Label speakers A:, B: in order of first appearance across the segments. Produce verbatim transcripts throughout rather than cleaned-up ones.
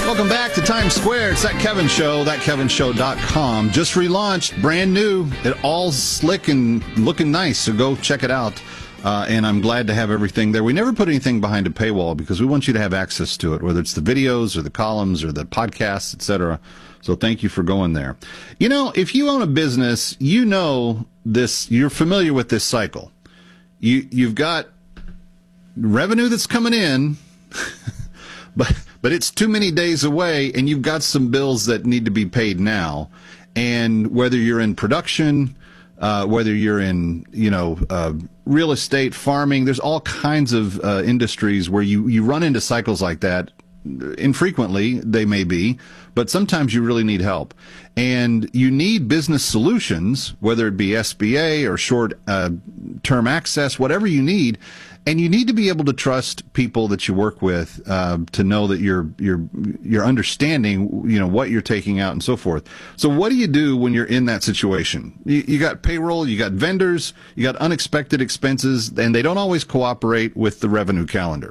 A: Welcome back to Times Square. It's That Kevin Show, that kevin show dot com. Just relaunched, brand new. It all slick and looking nice, so go check it out. Uh, and I'm glad to have everything there. We never put anything behind a paywall because we want you to have access to it, whether it's the videos or the columns or the podcasts, et cetera. So thank you for going there. You know, if you own a business, you know this, you're familiar with this cycle. You, you've got revenue that's coming in, but but it's too many days away, and you've got some bills that need to be paid now. And whether you're in production, uh, whether you're in, you know, uh, real estate, farming, there's all kinds of uh, industries where you, you run into cycles like that. Infrequently, they may be, but sometimes you really need help. And you need business solutions, whether it be S B A or short-term uh, access, whatever you need. And you need to be able to trust people that you work with uh, to know that you're you're you're understanding, you know, what you're taking out and so forth. So what do you do when you're in that situation? You, you got payroll, you got vendors, you got unexpected expenses, and they don't always cooperate with the revenue calendar.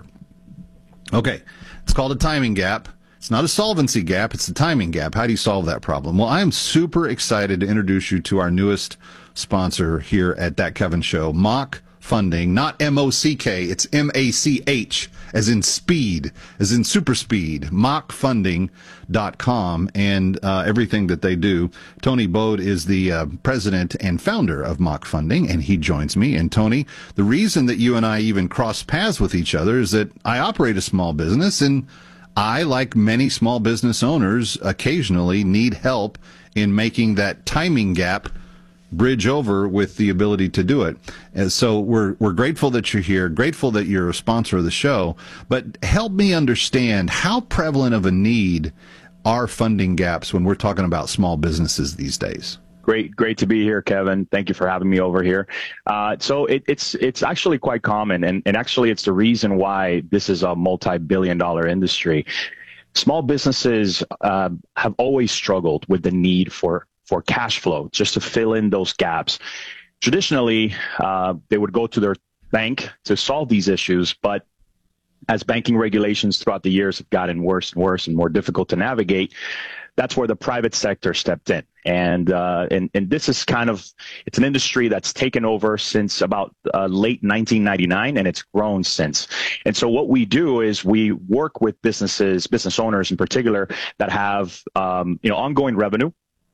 A: Okay, it's called a timing gap. It's not a solvency gap, it's a timing gap. How do you solve that problem? Well, I'm super excited to introduce you to our newest sponsor here at That Kevin Show, Mock Funding, not M O C K, it's M A C H, as in speed, as in super speed, mock funding dot com, and uh, everything that they do. Tony Bode is the uh, president and founder of Mock Funding, and he joins me. And Tony, the reason that you and I even cross paths with each other is that I operate a small business, and I, like many small business owners, occasionally need help in making that timing gap bridge over with the ability to do it. And so we're we're grateful that you're here, grateful that you're a sponsor of the show, but help me understand how prevalent of a need are funding gaps when we're talking about small businesses these days.
B: Great, great to be here, Kevin. Thank you for having me over here. Uh, so it, it's it's actually quite common, and, and actually it's the reason why this is a multi-billion dollar industry. Small businesses uh, have always struggled with the need for for cash flow, just to fill in those gaps. Traditionally, uh, they would go to their bank to solve these issues, but as banking regulations throughout the years have gotten worse and worse and more difficult to navigate, that's where the private sector stepped in. And, uh, and, and this is kind of, it's an industry that's taken over since about uh, late nineteen ninety-nine, and it's grown since. And so what we do is we work with businesses, business owners in particular, that have, um, you know, ongoing revenue,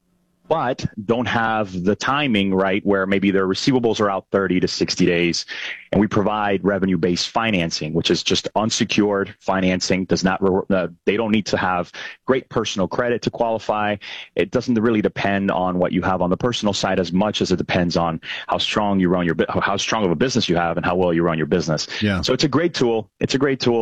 B: but don't have the timing right, where maybe their receivables are out thirty to sixty days. And we provide revenue-based financing, which is just unsecured financing. Does not, uh, they don't need to have great personal credit to qualify. It doesn't really depend on what you have on the personal side as much as it depends on how strong you run your, how strong of a business you have and how well you run your business.
A: Yeah.
B: So it's a great tool. It's a great tool.